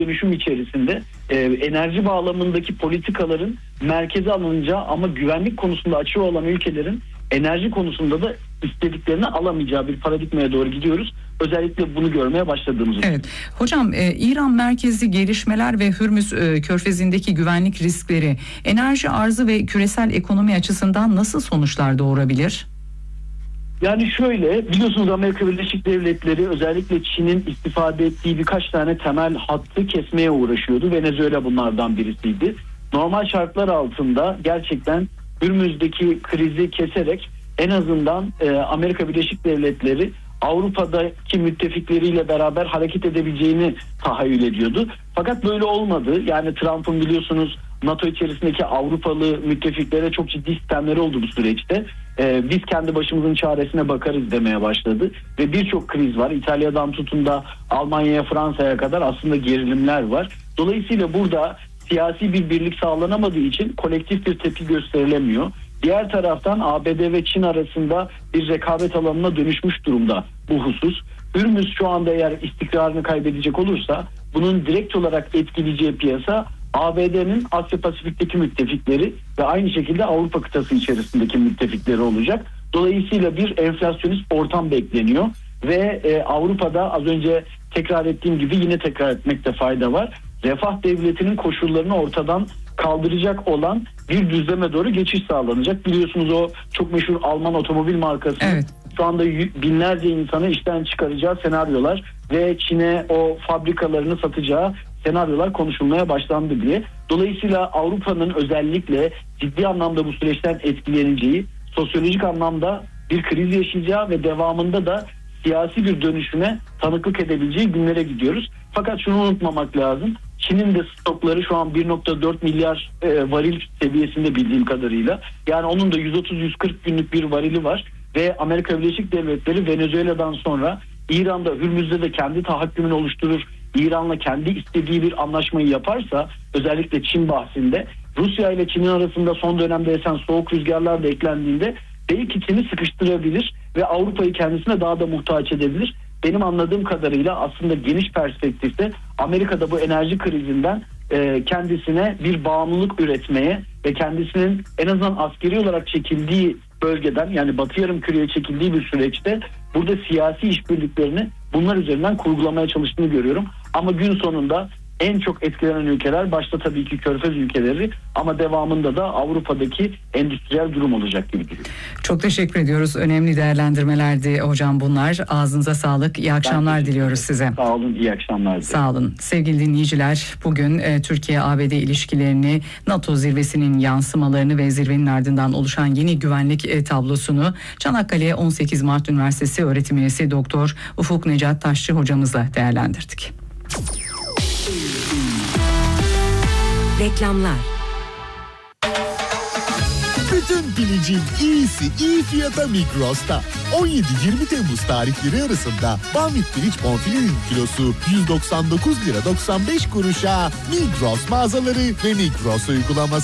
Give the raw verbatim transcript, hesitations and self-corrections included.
dönüşüm içerisinde e, enerji bağlamındaki politikaların merkeze alınacağı ama güvenlik konusunda açığı olan ülkelerin enerji konusunda da istediklerini alamayacağı bir paradigmaya doğru gidiyoruz. Özellikle bunu görmeye başladığımız için. Evet. Hocam e, İran merkezli gelişmeler ve Hürmüz e, Körfezi'ndeki güvenlik riskleri enerji arzı ve küresel ekonomi açısından nasıl sonuçlar doğurabilir? Yani şöyle, biliyorsunuz Amerika Birleşik Devletleri özellikle Çin'in istifade ettiği birkaç tane temel hattı kesmeye uğraşıyordu. Venezuela bunlardan birisiydi. Normal şartlar altında gerçekten Hürmüz'deki krizi keserek en azından e, Amerika Birleşik Devletleri Avrupa'daki müttefikleriyle beraber hareket edebileceğini tahayyül ediyordu. Fakat böyle olmadı. Yani Trump'ın biliyorsunuz NATO içerisindeki Avrupalı müttefiklere çok ciddi sistemleri oldu bu süreçte. Ee, biz kendi başımızın çaresine bakarız demeye başladı. Ve birçok kriz var. İtalya'dan tutun da Almanya'ya, Fransa'ya kadar aslında gerilimler var. Dolayısıyla burada siyasi bir birlik sağlanamadığı için kolektif bir tepki gösterilemiyor. Diğer taraftan A B D ve Çin arasında bir rekabet alanına dönüşmüş durumda bu husus. Hürmüz şu anda eğer istikrarını kaybedecek olursa bunun direkt olarak etkileyeceği piyasa A B D'nin Asya Pasifik'teki müttefikleri ve aynı şekilde Avrupa kıtası içerisindeki müttefikleri olacak. Dolayısıyla bir enflasyonist ortam bekleniyor ve e, Avrupa'da az önce tekrar ettiğim gibi yine tekrar etmekte fayda var. Refah devletinin koşullarını ortadan kaldıracak olan bir düzleme doğru geçiş sağlanacak. Biliyorsunuz o çok meşhur Alman otomobil markası. Evet. Şu anda binlerce insanı işten çıkaracağı senaryolar ve Çin'e o fabrikalarını satacağı senaryolar konuşulmaya başlandı bile. Dolayısıyla Avrupa'nın özellikle ciddi anlamda bu süreçten etkileneceği, sosyolojik anlamda bir kriz yaşayacağı ve devamında da siyasi bir dönüşüme tanıklık edebileceği günlere gidiyoruz. Fakat şunu unutmamak lazım. Çin'in de stokları şu an bir nokta dört milyar e, varil seviyesinde bildiğim kadarıyla. Yani onun da yüz otuz yüz kırk günlük bir varili var. Ve Amerika Birleşik Devletleri Venezuela'dan sonra İran'da, Hürmüz'de de kendi tahakkümünü oluşturur. İran'la kendi istediği bir anlaşmayı yaparsa, özellikle Çin bahsinde, Rusya ile Çin'in arasında son dönemde esen soğuk rüzgarlar da eklendiğinde belki Çin'i sıkıştırabilir ve Avrupa'yı kendisine daha da muhtaç edebilir. Benim anladığım kadarıyla aslında geniş perspektifte Amerika'da bu enerji krizinden e, kendisine bir bağımlılık üretmeye ve kendisinin en azından askeri olarak çekildiği bölgeden, yani Batı Yarımküre'ye çekildiği bir süreçte burada siyasi işbirliklerini bunlar üzerinden kurgulamaya çalıştığını görüyorum. Ama gün sonunda en çok etkilenen ülkeler başta tabii ki Körfez ülkeleri ama devamında da Avrupa'daki endüstriyel durum olacak gibi duruyor. Çok teşekkür ediyoruz. Önemli değerlendirmelerdi hocam bunlar. Ağzınıza sağlık. İyi akşamlar diliyoruz size. Sağ olun, iyi akşamlar. Sağ olun. Sevgili dinleyiciler, bugün e, Türkiye-A B D ilişkilerini, NATO zirvesinin yansımalarını ve zirvenin ardından oluşan yeni güvenlik e, tablosunu Çanakkale on sekiz Mart Üniversitesi öğretim üyesi Doktor Ufuk Necat Taşçı hocamızla değerlendirdik. Reklamlar. Bütün pilicin iyisi iyi fiyata Migros'ta. on yedi yirmi Temmuz tarihleri arasında Bamit piliç bonfilinin kilosu yüz doksan dokuz lira doksan beş kuruşa Migros mağazaları ve Migros uygulaması.